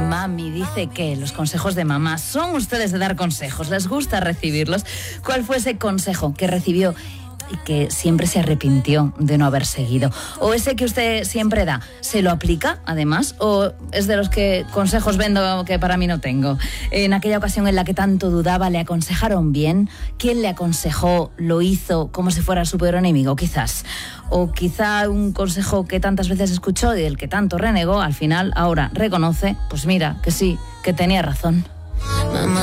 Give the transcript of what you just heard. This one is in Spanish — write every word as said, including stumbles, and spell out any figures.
mami dice que los consejos de mamá son ustedes de dar consejos, les gusta recibirlos. ¿Cuál fue ese consejo que recibió y que siempre se arrepintió de no haber seguido? ¿O ese que usted siempre da, se lo aplica además? ¿O es de los que consejos vendo que para mí no tengo? En aquella ocasión en la que tanto dudaba, ¿le aconsejaron bien? ¿Quién le aconsejó lo hizo como si fuera su peor enemigo, quizás? O quizá un consejo que tantas veces escuchó y del que tanto renegó, al final ahora reconoce, pues mira, que sí, que tenía razón.